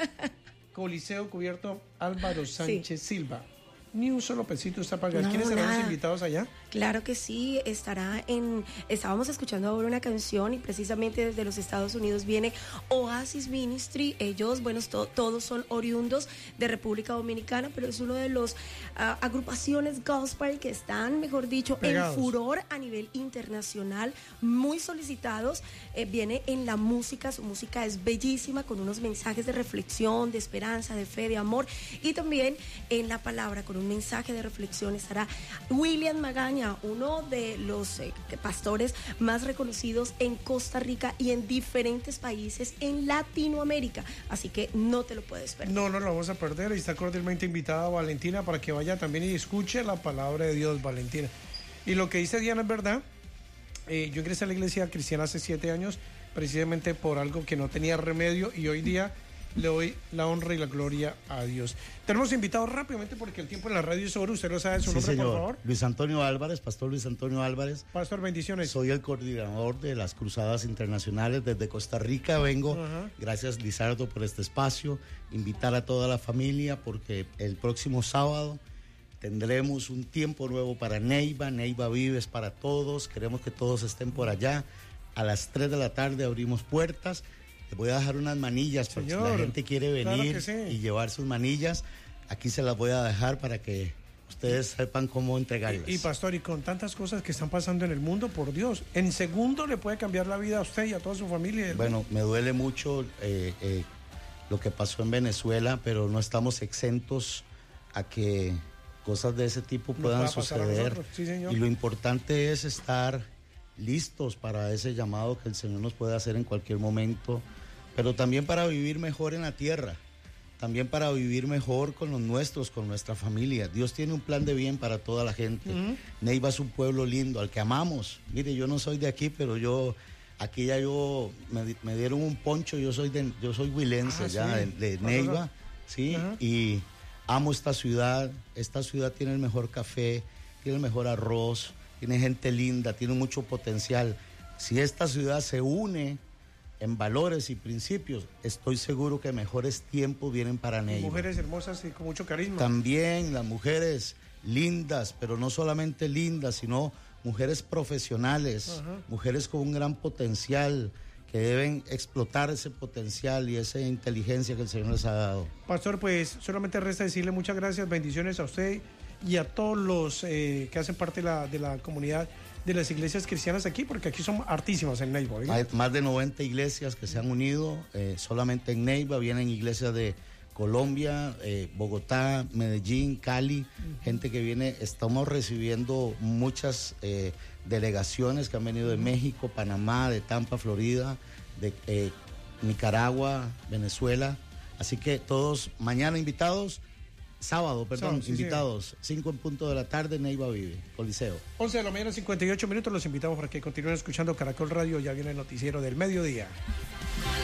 Coliseo Cubierto Álvaro Sánchez Sí. Silva. Ni un solo pesito está pagado. No, ¿Quiénes serán los nada. invitados allá? Claro que sí, estábamos escuchando ahora una canción y precisamente desde los Estados Unidos viene Oasis Ministry. Ellos, bueno, todos son oriundos de República Dominicana, pero es uno de los agrupaciones gospel que están, mejor dicho, Pegados. en furor a nivel internacional, muy solicitados. Viene en la música, su música es bellísima, con unos mensajes de reflexión, de esperanza, de fe, de amor, y también en la palabra, con un mensaje de reflexión, estará William Magaña, uno de los pastores más reconocidos en Costa Rica y en diferentes países en Latinoamérica, así que no te lo puedes perder. No lo vamos a perder. Y está cordialmente invitada Valentina para que vaya también y escuche la palabra de Dios, Valentina. Y lo que dice Diana es verdad. Yo ingresé a la iglesia cristiana hace 7 años, precisamente por algo que no tenía remedio, y hoy día le doy la honra y la gloria a Dios. Tenemos invitados rápidamente porque el tiempo en la radio es oro. Usted lo sabe, su Sí, nombre, señor. por favor. Luis Antonio Álvarez, Pastor Luis Antonio Álvarez. Pastor, bendiciones. Soy el coordinador de las Cruzadas Internacionales desde Costa Rica. Vengo, Ajá. gracias Lizardo por este espacio, invitar a toda la familia porque el próximo sábado tendremos un tiempo nuevo para Neiva. Neiva Vives para todos. Queremos que todos estén por allá. A las 3 de la tarde abrimos puertas. Les voy a dejar unas manillas porque si Señor, la gente quiere claro venir que sí. y llevar sus manillas, aquí se las voy a dejar para que ustedes sepan cómo entregarlas. Y pastor, y con tantas cosas que están pasando en el mundo, por Dios, en segundo le puede cambiar la vida a usted y a toda su familia. Bueno, me duele mucho lo que pasó en Venezuela, pero no estamos exentos a que cosas de ese tipo Nos puedan va a pasar a suceder. nosotros, sí, señor. Y lo importante es estar listos para ese llamado que el Señor nos puede hacer en cualquier momento, pero también para vivir mejor en la tierra, también para vivir mejor con los nuestros, con nuestra familia. Dios tiene un plan de bien para toda la gente. Neiva es un pueblo lindo, al que amamos. Mire, yo no soy de aquí, pero aquí ya me dieron un poncho, yo soy huilense ya, sí. de Neiva, sí, Ajá. y amo esta ciudad tiene el mejor café, tiene el mejor arroz, tiene gente linda, tiene mucho potencial. Si esta ciudad se une en valores y principios, estoy seguro que mejores tiempos vienen para Neiva. Mujeres hermosas y con mucho carisma. También las mujeres lindas, pero no solamente lindas, sino mujeres profesionales, Ajá. mujeres con un gran potencial, que deben explotar ese potencial y esa inteligencia que el Señor les ha dado. Pastor, pues solamente resta decirle muchas gracias, bendiciones a usted y a todos los que hacen parte de la comunidad de las iglesias cristianas aquí, porque aquí son hartísimas en Neiva. ¿Oiga? Hay más de 90 iglesias que se han unido, solamente en Neiva vienen iglesias de Colombia, Bogotá, Medellín, Cali, gente que viene. Estamos recibiendo muchas delegaciones que han venido de México, Panamá, de Tampa, Florida, de Nicaragua, Venezuela. Así que todos mañana invitados, sábado, Sí, invitados, 5 en punto de la tarde, Neiva Vive, Coliseo. 11 de la mañana, 58 minutos, los invitamos para que continúen escuchando Caracol Radio, ya viene el noticiero del mediodía.